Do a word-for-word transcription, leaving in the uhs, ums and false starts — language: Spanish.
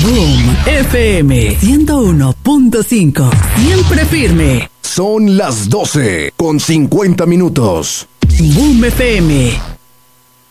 Boom F M ciento uno punto cinco. Siempre firme. Son las doce con cincuenta minutos. Boom F M.